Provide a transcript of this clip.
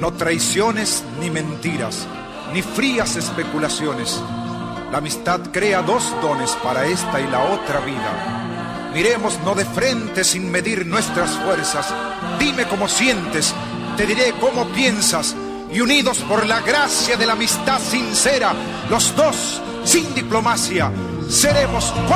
No traiciones ni mentiras, ni frías especulaciones. La amistad crea dos dones para esta y la otra vida. Miremos no de frente sin medir nuestras fuerzas. Dime cómo sientes, te diré cómo piensas. Y unidos por la gracia de la amistad sincera, los dos, sin diplomacia, seremos